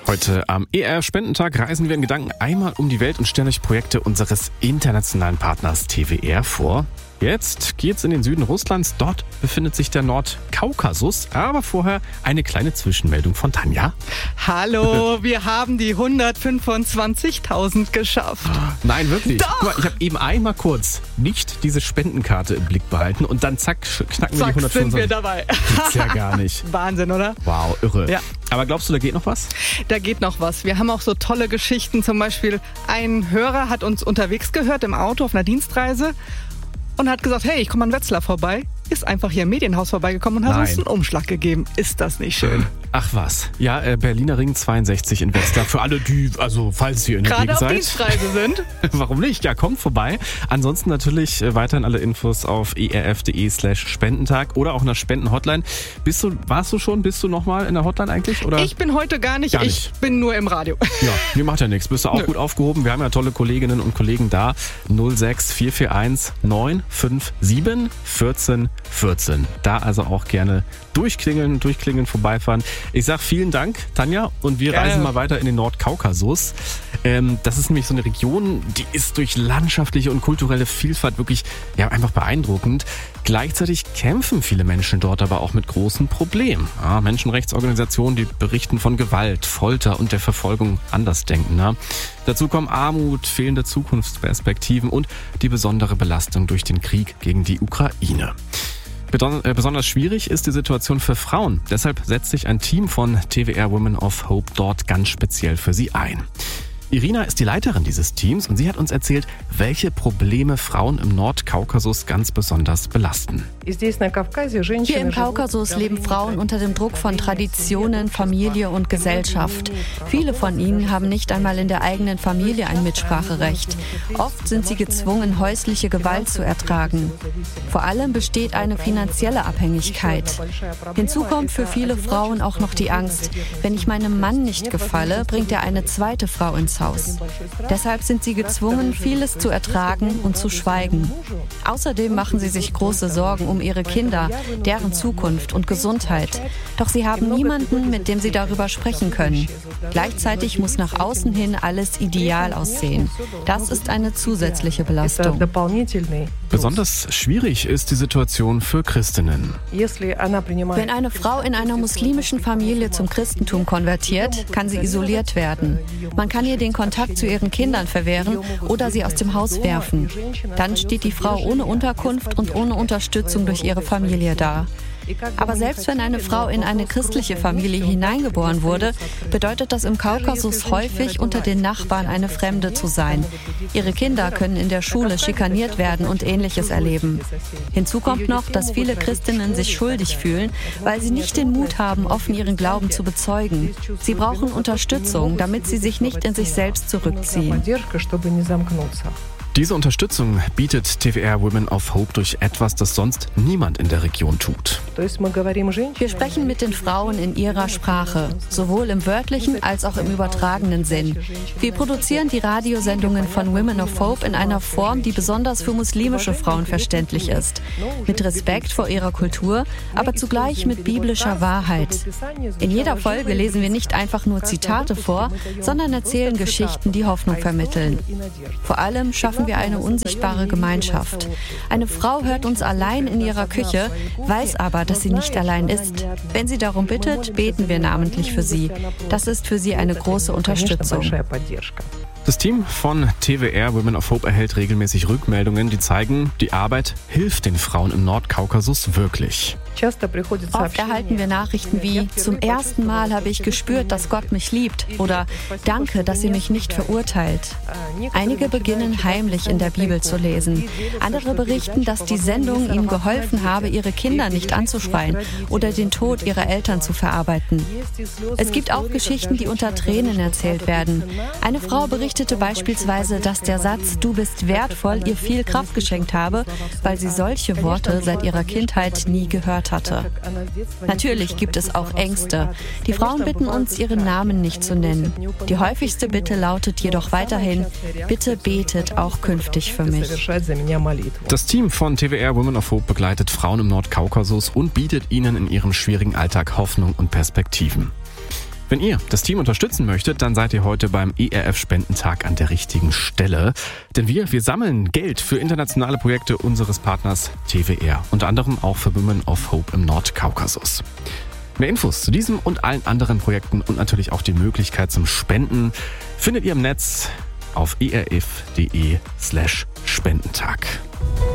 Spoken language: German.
Heute am ER-Spendentag reisen wir in Gedanken einmal um die Welt und stellen euch Projekte unseres internationalen Partners TWR vor. Jetzt geht's in den Süden Russlands. Dort befindet sich der Nordkaukasus. Aber vorher eine kleine Zwischenmeldung von Tanja. Hallo, wir haben die 125.000 geschafft. Nein, wirklich. Doch. Guck mal, ich habe eben einmal kurz nicht diese Spendenkarte im Blick behalten und dann zack, knacken wir die 125. Sind wir dabei. Gibt's ja gar nicht. Wahnsinn, oder? Wow, irre. Ja. Aber glaubst du, da geht noch was? Da geht noch was. Wir haben auch so tolle Geschichten. Zum Beispiel ein Hörer hat uns unterwegs gehört im Auto auf einer Dienstreise und hat gesagt, hey, ich komme an Wetzlar vorbei. Ist einfach hier im Medienhaus vorbeigekommen und hat uns einen Umschlag gegeben. Ist das nicht schön? Ach was. Ja, Berliner Ring 62 in Wetzlar. Für alle, die, also falls ihr in der Gegend seid. Gerade auf Dienstreise sind. Warum nicht? Ja, kommt vorbei. Ansonsten natürlich weiterhin alle Infos auf erf.de/Spendentag oder auch in der Spendenhotline. Bist du nochmal in der Hotline eigentlich? Oder? Ich bin heute gar nicht. Ich bin nur im Radio. Ja, mir macht ja nichts. Bist du auch gut aufgehoben? Wir haben ja tolle Kolleginnen und Kollegen da. 06441 957 1414. Da also auch gerne durchklingeln, vorbeifahren. Ich sag vielen Dank, Tanja, und wir reisen mal weiter in den Nordkaukasus. Das ist nämlich so eine Region, die ist durch landschaftliche und kulturelle Vielfalt wirklich einfach beeindruckend. Gleichzeitig kämpfen viele Menschen dort aber auch mit großen Problemen. Ja, Menschenrechtsorganisationen, die berichten von Gewalt, Folter und der Verfolgung Andersdenkender. Dazu kommen Armut, fehlende Zukunftsperspektiven und die besondere Belastung durch den Krieg gegen die Ukraine. Besonders schwierig ist die Situation für Frauen. Deshalb setzt sich ein Team von TWR Women of Hope dort ganz speziell für sie ein. Irina ist die Leiterin dieses Teams und sie hat uns erzählt, welche Probleme Frauen im Nordkaukasus ganz besonders belasten. Hier im Kaukasus leben Frauen unter dem Druck von Traditionen, Familie und Gesellschaft. Viele von ihnen haben nicht einmal in der eigenen Familie ein Mitspracherecht. Oft sind sie gezwungen, häusliche Gewalt zu ertragen. Vor allem besteht eine finanzielle Abhängigkeit. Hinzu kommt für viele Frauen auch noch die Angst, wenn ich meinem Mann nicht gefalle, bringt er eine zweite Frau ins Haus. Deshalb sind sie gezwungen, vieles zu ertragen und zu schweigen. Außerdem machen sie sich große Sorgen um ihre Kinder, deren Zukunft und Gesundheit. Doch sie haben niemanden, mit dem sie darüber sprechen können. Gleichzeitig muss nach außen hin alles ideal aussehen. Das ist eine zusätzliche Belastung. Besonders schwierig ist die Situation für Christinnen. Wenn eine Frau in einer muslimischen Familie zum Christentum konvertiert, kann sie isoliert werden. Man kann ihr den Kontakt zu ihren Kindern verwehren oder sie aus dem Haus werfen. Dann steht die Frau ohne Unterkunft und ohne Unterstützung durch ihre Familie da. Aber selbst wenn eine Frau in eine christliche Familie hineingeboren wurde, bedeutet das im Kaukasus häufig, unter den Nachbarn eine Fremde zu sein. Ihre Kinder können in der Schule schikaniert werden und Ähnliches erleben. Hinzu kommt noch, dass viele Christinnen sich schuldig fühlen, weil sie nicht den Mut haben, offen ihren Glauben zu bezeugen. Sie brauchen Unterstützung, damit sie sich nicht in sich selbst zurückziehen. Diese Unterstützung bietet TWR Women of Hope durch etwas, das sonst niemand in der Region tut. Wir sprechen mit den Frauen in ihrer Sprache, sowohl im wörtlichen als auch im übertragenen Sinn. Wir produzieren die Radiosendungen von Women of Hope in einer Form, die besonders für muslimische Frauen verständlich ist. Mit Respekt vor ihrer Kultur, aber zugleich mit biblischer Wahrheit. In jeder Folge lesen wir nicht einfach nur Zitate vor, sondern erzählen Geschichten, die Hoffnung vermitteln. Vor allem schaffen wir eine unsichtbare Gemeinschaft. Eine Frau hört uns allein in ihrer Küche, weiß aber, dass sie nicht allein ist. Wenn sie darum bittet, beten wir namentlich für sie. Das ist für sie eine große Unterstützung. Das Team von TWR Women of Hope erhält regelmäßig Rückmeldungen, die zeigen, die Arbeit hilft den Frauen im Nordkaukasus wirklich. Oft erhalten wir Nachrichten wie: Zum ersten Mal habe ich gespürt, dass Gott mich liebt, oder Danke, dass ihr mich nicht verurteilt. Einige beginnen heimlich in der Bibel zu lesen. Andere berichten, dass die Sendung ihnen geholfen habe, ihre Kinder nicht anzuschreien oder den Tod ihrer Eltern zu verarbeiten. Es gibt auch Geschichten, die unter Tränen erzählt werden. Eine Frau berichtete beispielsweise, dass der Satz „Du bist wertvoll" ihr viel Kraft geschenkt habe, weil sie solche Worte seit ihrer Kindheit nie gehört hatte. Natürlich gibt es auch Ängste. Die Frauen bitten uns, ihren Namen nicht zu nennen. Die häufigste Bitte lautet jedoch weiterhin: Bitte betet auch künftig für mich. Das Team von TWR Women of Hope begleitet Frauen im Nordkaukasus und bietet ihnen in ihrem schwierigen Alltag Hoffnung und Perspektiven. Wenn ihr das Team unterstützen möchtet, dann seid ihr heute beim ERF-Spendentag an der richtigen Stelle. Denn wir sammeln Geld für internationale Projekte unseres Partners TWR. Unter anderem auch für Women of Hope im Nordkaukasus. Mehr Infos zu diesem und allen anderen Projekten und natürlich auch die Möglichkeit zum Spenden findet ihr im Netz auf erf.de/Spendentag.